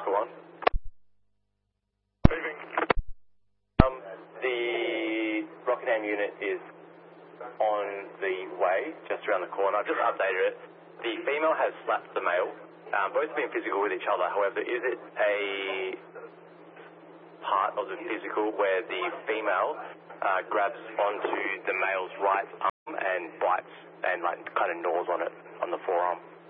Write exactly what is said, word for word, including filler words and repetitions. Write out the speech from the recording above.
Oscar one. Moving. Um, the Rockingham unit is on the way, just around the corner. I've just updated it. The female has slapped the male. Um, both have been physical with each other. However, is it a part of the physical where the female uh, grabs onto the male's right arm and bites and like kind of gnaws on it on the forearm?